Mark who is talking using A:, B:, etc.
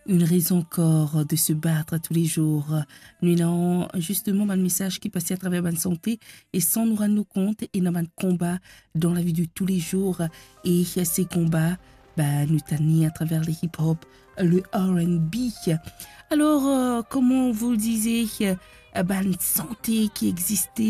A: une raison encore de se battre tous les jours. Nous avons justement un message qui passait à travers la santé et sans nous rendre compte, et nous avons un combat dans la vie de tous les jours. Et ces combats, nous tenons à travers le hip-hop, le R&B. Alors, comme on vous le disait, une santé qui existait